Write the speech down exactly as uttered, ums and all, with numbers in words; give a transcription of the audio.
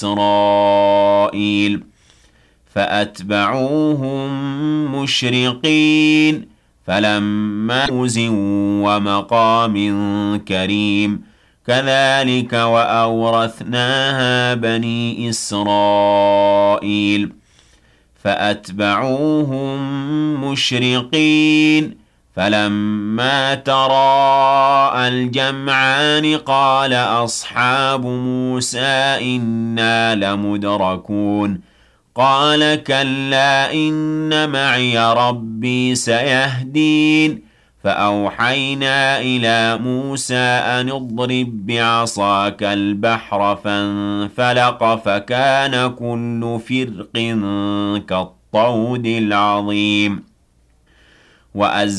إسرائيل فأتبعوهم مشرقين فلما فوز ومقام كريم كذلك وأورثناها بني إسرائيل فأتبعوهم مشرقين فلما تراءى الجمعان قال أصحاب موسى إنا لمدركون قال كلا إن معي ربي سيهدين فأوحينا إلى موسى أن اضرب بعصاك البحر فانفلق فكان كل فرق كالطود العظيم وأز